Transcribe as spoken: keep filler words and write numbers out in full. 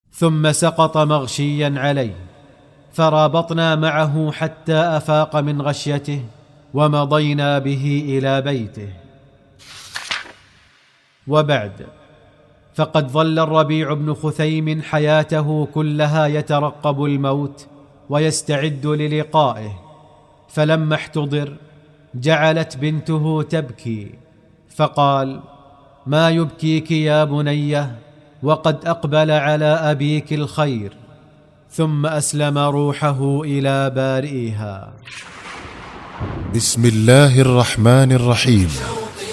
ثم سقط مغشيا عليه، فرابطنا معه حتى أفاق من غشيته، ومضينا به إلى بيته. وبعد، فقد ظل الربيع بن خثيم حياته كلها يترقب الموت ويستعد للقائه، فلما احتضر جعلت بنته تبكي، فقال: ما يبكيك يا بنيه وقد أقبل على أبيك الخير؟ ثم أسلم روحه إلى بارئها. بسم الله الرحمن الرحيم.